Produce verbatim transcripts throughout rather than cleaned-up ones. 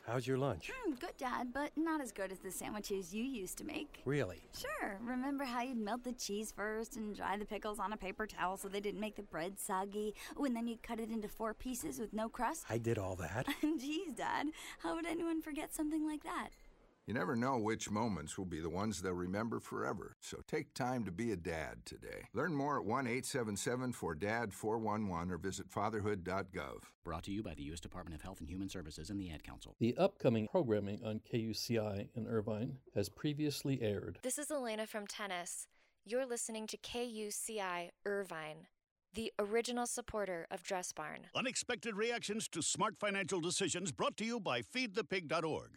How's your lunch? Mm, good, Dad, but not as good as the sandwiches you used to make. Really? Sure. Remember how you'd melt the cheese first and dry the pickles on a paper towel so they didn't make the bread soggy? Oh, and then you'd cut it into four pieces with no crust? I did all that. Geez, Dad. How would anyone forget something like that? You never know which moments will be the ones they'll remember forever, so take time to be a dad today. Learn more at one eight seven seven four D A D four one one or visit fatherhood dot gov. Brought to you by the U S Department of Health and Human Services and the Ad Council. The upcoming programming on K U C I in Irvine has previously aired. This is Elena from Tennis. You're listening to K U C I Irvine, the original supporter of Dress Barn. Unexpected reactions to smart financial decisions brought to you by feed the pig dot org.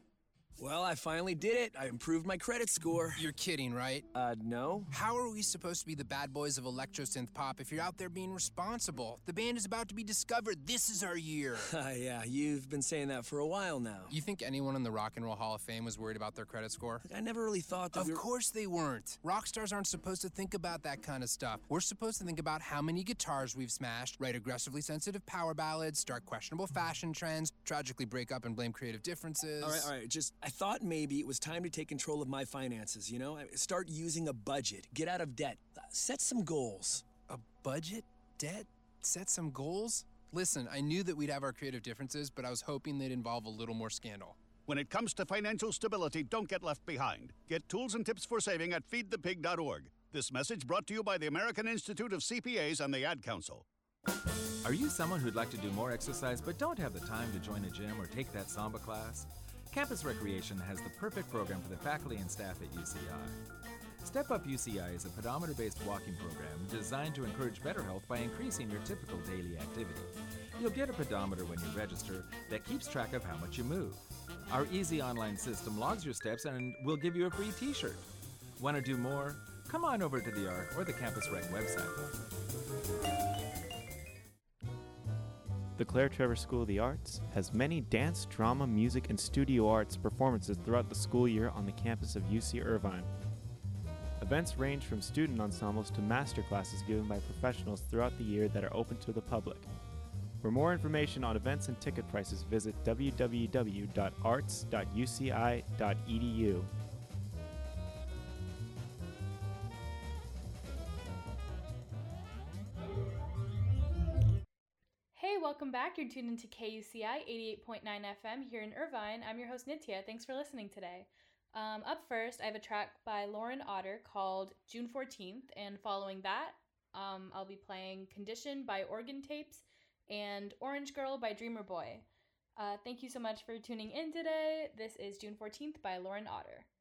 Well, I finally did it. I improved my credit score. You're kidding, right? Uh, no. How are we supposed to be the bad boys of electro synth pop if you're out there being responsible? The band is about to be discovered. This is our year. Uh, yeah, you've been saying that for a while now. You think anyone in the Rock and Roll Hall of Fame was worried about their credit score? I never really thought that Of we were... course they weren't. Rock stars aren't supposed to think about that kind of stuff. We're supposed to think about how many guitars we've smashed, write aggressively sensitive power ballads, start questionable fashion trends, tragically break up and blame creative differences. All right, all right, just, I thought maybe it was time to take control of my finances, you know? Start using a budget, get out of debt, set some goals. A budget? Debt? Set some goals? Listen, I knew that we'd have our creative differences, but I was hoping they'd involve a little more scandal. When it comes to financial stability, don't get left behind. Get tools and tips for saving at feed the pig dot org. This message brought to you by the American Institute of C P As and the Ad Council. Are you someone who'd like to do more exercise but don't have the time to join a gym or take that Samba class? Campus Recreation has the perfect program for the faculty and staff at U C I. Step Up U C I is a pedometer-based walking program designed to encourage better health by increasing your typical daily activity. You'll get a pedometer when you register that keeps track of how much you move. Our easy online system logs your steps and will give you a free t-shirt. Want to do more? Come on over to the A R C or the Campus Rec website. The Claire Trevor School of the Arts has many dance, drama, music, and studio arts performances throughout the school year on the campus of U C Irvine. Events range from student ensembles to master classes given by professionals throughout the year that are open to the public. For more information on events and ticket prices, visit w w w dot arts dot u c i dot e d u. Hey, welcome back. You're tuned into K U C I eighty-eight point nine F M here in Irvine. I'm your host, Nitya. Thanks for listening today. Um, up first, I have a track by Lauren Otter called June fourteenth, and following that, um, I'll be playing Condition by Organ Tapes and Orange Girl by Dreamer Boy. Uh, thank you so much for tuning in today. This is June fourteenth by Lauren Otter.